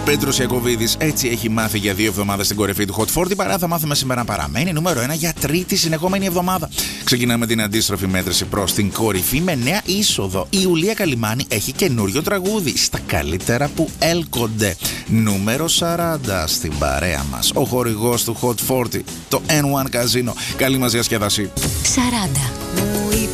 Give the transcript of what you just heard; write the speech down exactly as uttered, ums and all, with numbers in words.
Πέτρος Ιακωβίδης έτσι έχει μάθει για δύο εβδομάδες στην κορυφή του Hot σαράντα. Παρά θα μάθουμε σήμερα να παραμένει νούμερο ένα για τρίτη συνεχόμενη εβδομάδα. Ξεκινάμε την αντίστροφη μέτρηση προς την κορυφή με νέα είσοδο. Η Ιουλία Καλιμάνη έχει καινούριο τραγούδι στα καλύτερα που έλκονται. Νούμερο σαράντα στην παρέα μας. Ο χορηγός του Hot σαράντα, το N one Casino. Καλή μας διασκέδαση. σαράντα.